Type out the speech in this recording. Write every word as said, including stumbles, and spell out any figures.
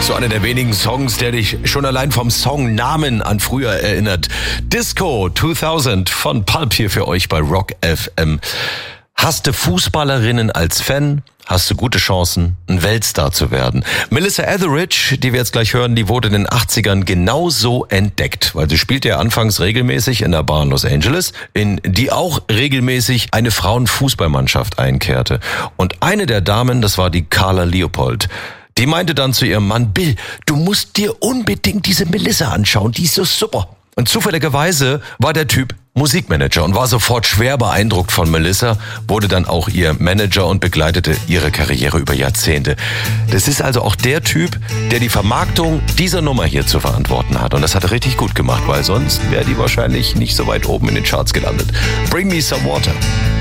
So einer der wenigen Songs, der dich schon allein vom Songnamen an früher erinnert. Disco zweitausend von Pulp hier für euch bei Rock F M. Hast du Fußballerinnen als Fan, hast du gute Chancen, ein Weltstar zu werden. Melissa Etheridge, die wir jetzt gleich hören, die wurde in den achtzigern genauso entdeckt, weil sie spielte ja anfangs regelmäßig in der Bar in Los Angeles, in die auch regelmäßig eine Frauenfußballmannschaft einkehrte. Und eine der Damen, das war die Carla Leopold. Die meinte dann zu ihrem Mann, Bill, du musst dir unbedingt diese Melissa anschauen, die ist so super. Und zufälligerweise war der Typ Musikmanager und war sofort schwer beeindruckt von Melissa, wurde dann auch ihr Manager und begleitete ihre Karriere über Jahrzehnte. Das ist also auch der Typ, der die Vermarktung dieser Nummer hier zu verantworten hat. Und das hat er richtig gut gemacht, weil sonst wäre die wahrscheinlich nicht so weit oben in den Charts gelandet. Bring Me Some Water.